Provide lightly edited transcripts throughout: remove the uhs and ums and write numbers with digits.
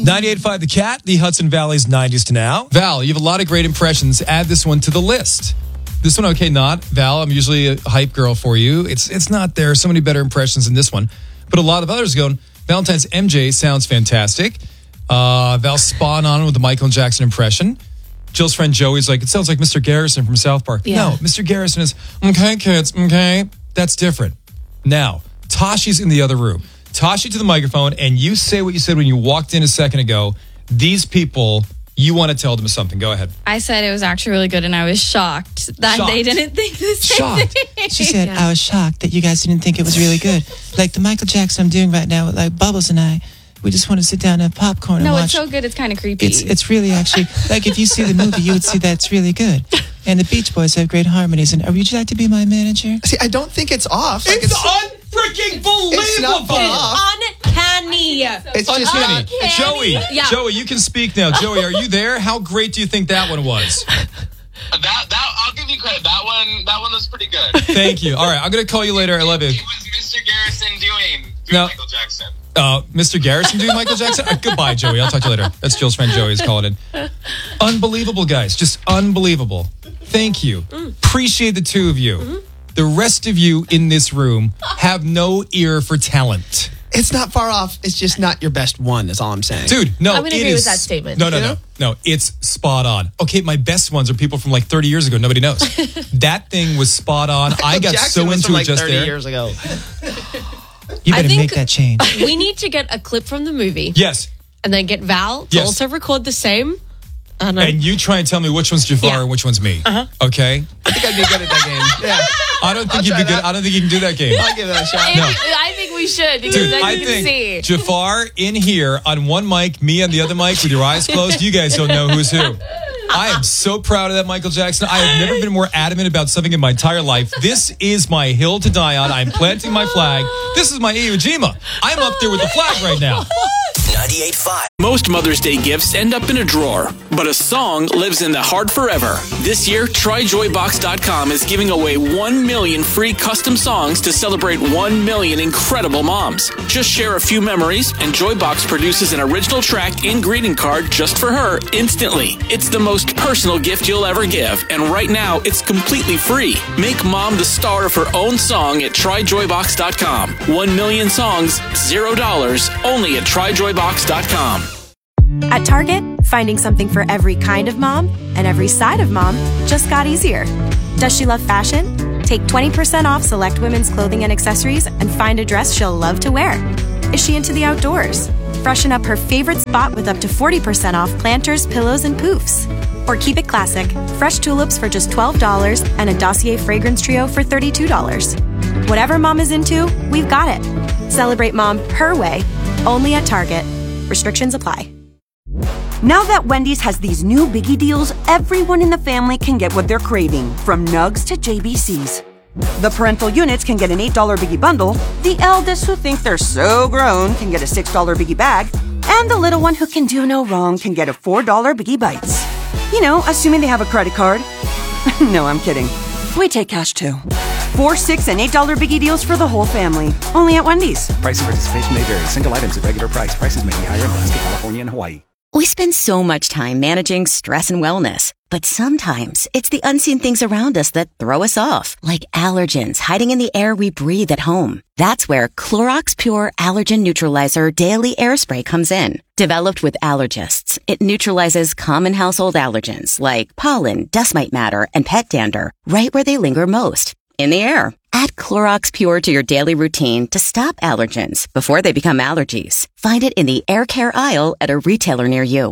98.5 The Cat, the Hudson Valley's 90s to now. Val, you have a lot of great impressions. Add this one to the list. This one, okay, not. Val, I'm usually a hype girl for you. It's not there. So many better impressions than this one. But a lot of others going, Valentine's MJ sounds fantastic. Val's spot on with the Michael Jackson impression. Jill's friend Joey's like, it sounds like Mr. Garrison from South Park. Yeah. No, Mr. Garrison is, okay, kids, okay. That's different. Now, Tashi's in the other room. Tashi to the microphone, and you say what you said when you walked in a second ago. These people, you want to tell them something. Go ahead. I said it was actually really good, and I was shocked that they didn't think the same thing. She said, I was shocked that you guys didn't think it was really good. Like the Michael Jackson I'm doing right now with like Bubbles and I. We just want to sit down and have popcorn and watch. No, it's so good. It's kind of creepy. It's really actually, like if you see the movie, you would see that it's really good. And the Beach Boys have great harmonies. And would you like to be my manager? See, I don't think it's off. Like it's unfreaking believable. It's not off. Uncanny. It's just uncanny. Joey, you can speak now. Joey, are you there? How great do you think that one was? That I'll give you credit. That one was pretty good. Thank you. All right, I'm going to call you later. I love you. It was Mr. Garrison doing Michael Jackson. Mr. Garrison doing Michael Jackson? Goodbye, Joey. I'll talk to you later. That's Jill's friend Joey is calling in. Unbelievable, guys. Just unbelievable. Thank you. Appreciate the two of you. Mm-hmm. The rest of you in this room have no ear for talent. It's not far off. It's just not your best one, is all I'm saying. Dude, no. I'm going to agree with that statement. No. It's spot on. Okay, my best ones are people from like 30 years ago. Nobody knows. That thing was spot on. I got Jackson so into like it just 30 there. years ago. You better make that change. We need to get a clip from the movie. Yes. And then get Val to also record the same. And you try and tell me which one's Jafar and which one's me. Okay? I think I'd be good at that game. Yeah. I don't think you'd be good. I don't think you can do that game. I'll give it a shot. No. I think we should. Because Dude, then I you can think see. Jafar in here on one mic, me on the other mic with your eyes closed. You guys don't know who's who. I am so proud of that Michael Jackson. I have never been more adamant about something in my entire life. This is my hill to die on. I'm planting my flag. This is my Iwo Jima. I'm up there with the flag right now. 98.5. Most Mother's Day gifts end up in a drawer, but a song lives in the heart forever. This year, TryJoyBox.com is giving away 1 million free custom songs to celebrate 1 million incredible moms. Just share a few memories, and Joybox produces an original track and greeting card just for her instantly. It's the most personal gift you'll ever give, and right now, it's completely free. Make mom the star of her own song at TryJoyBox.com. 1 million songs, $0, only at TryJoyBox.com. At Target, finding something for every kind of mom and every side of mom just got easier. Does she love fashion? Take 20% off select women's clothing and accessories and find a dress she'll love to wear. Is she into the outdoors? Freshen up her favorite spot with up to 40% off planters, pillows, and poofs. Or keep it classic, fresh tulips for just $12 and a Dossier fragrance trio for $32. Whatever mom is into, we've got it. Celebrate mom her way, only at Target. Restrictions apply. Now that Wendy's has these new biggie deals, everyone in the family can get what they're craving, from nugs to JBCs. The parental units can get an $8 biggie bundle, the eldest who think they're so grown can get a $6 biggie bag, and the little one who can do no wrong can get a $4 biggie bites. You know, assuming they have a credit card. No, I'm kidding. We take cash too. 4, 6, and $8 biggie deals for the whole family. Only at Wendy's. Price and participation may vary. Single items at regular price. Prices may be higher in Alaska, California, and Hawaii. We spend so much time managing stress and wellness, but sometimes it's the unseen things around us that throw us off, like allergens hiding in the air we breathe at home. That's where Clorox Pure Allergen Neutralizer Daily Air Spray comes in. Developed with allergists, it neutralizes common household allergens like pollen, dust mite matter, and pet dander right where they linger most, in the air. Add Clorox Pure to your daily routine to stop allergens before they become allergies. Find it in the air care aisle at a retailer near you.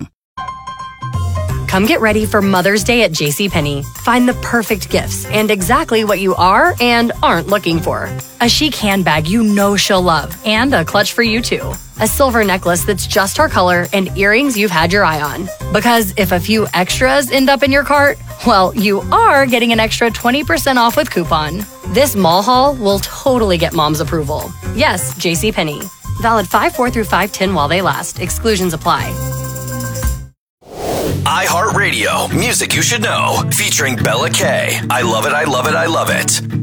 Come get ready for Mother's Day at JCPenney. Find the perfect gifts and exactly what you are and aren't looking for. A chic handbag you know she'll love, and a clutch for you too. A silver necklace that's just her color, and earrings you've had your eye on. Because if a few extras end up in your cart, well, you are getting an extra 20% off with coupon. This mall haul will totally get mom's approval. Yes, JCPenney. Valid 5/4 through 5/10 while they last. Exclusions apply. iHeartRadio, music you should know, featuring Bella K. I love it, I love it, I love it.